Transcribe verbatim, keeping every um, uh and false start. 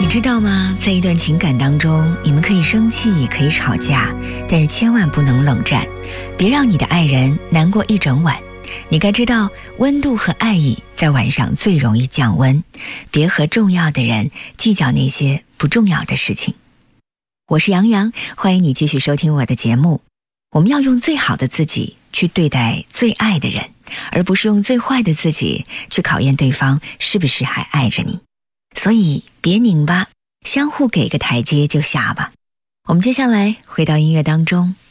知道吗？在一段情感当中，你们可以生气，可以吵架，但是千万不能冷战，别让你的爱人难过一整晚。你该知道，温度和爱意在晚上最容易降温，别和重要的人计较那些不重要的事情。我是杨洋，欢迎你继续收听我的节目。我们要用最好的自己去对待最爱的人，而不是用最坏的自己去考验对方是不是还爱着你。所以别拧巴，相互给个台阶就下吧。我们接下来回到音乐当中，